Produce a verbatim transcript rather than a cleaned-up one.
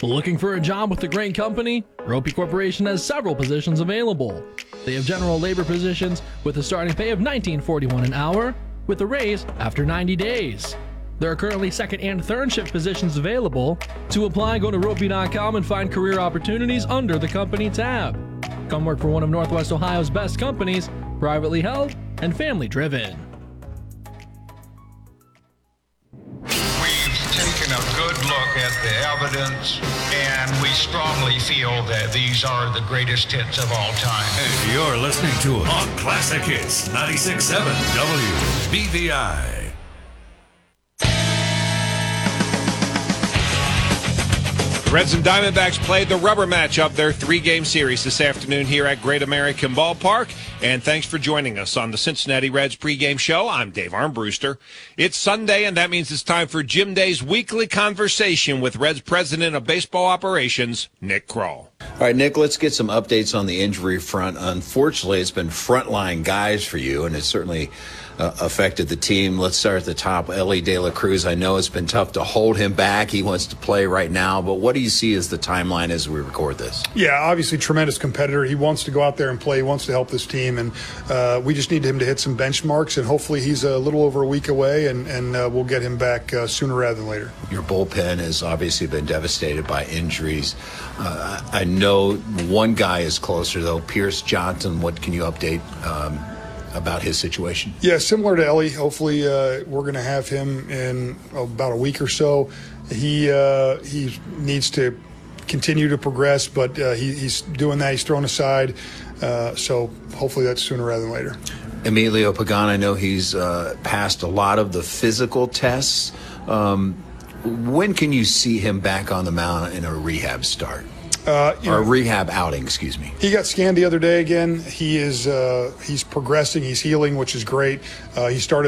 Looking for a job with a great company? Ropey Corporation has several positions available. They have general labor positions with a starting pay of nineteen forty-one an hour, with a raise after ninety days. There are currently second and third shift positions available. To apply, go to ropey dot com and find career opportunities under the company tab. Come work for one of Northwest Ohio's best companies, privately held and family driven. Taken a good look at the evidence, and we strongly feel that these are the greatest hits of all time. And you're listening to it on Classic Hits ninety-six point seven W B V I. The Reds and Diamondbacks played the rubber match of their three-game series this afternoon here at Great American Ballpark. And thanks for joining us on the Cincinnati Reds pregame show. I'm Dave Armbruster. It's Sunday, and that means it's time for Jim Day's weekly conversation with Reds President of Baseball Operations, Nick Krall. All right, Nick, let's get some updates on the injury front. Unfortunately, it's been frontline guys for you, and it's certainly uh, affected the team. Let's start at the top. Elly De La Cruz, I know it's been tough to hold him back. He wants to play right now, but what do you see as the timeline as we record this? Yeah, obviously tremendous competitor. He wants to go out there and play. He wants to help this team, and uh, we just need him to hit some benchmarks, and hopefully he's a little over a week away, and, and uh, we'll get him back uh, sooner rather than later. Your bullpen has obviously been devastated by injuries. Uh, I know one guy is closer, though, Pierce Johnson. What can you update um, about his situation? Yeah, similar to Elly. Hopefully uh, we're going to have him in about a week or so. He uh, he needs to continue to progress, but uh, he, he's doing that. He's thrown aside. Uh, so hopefully that's sooner rather than later. Emilio Pagan, I know he's uh, passed a lot of the physical tests. Um, when can you see him back on the mound in a rehab start? Uh, or know, a rehab outing, excuse me. He got scanned the other day again. He is uh, he's progressing. He's healing, which is great. Uh, he started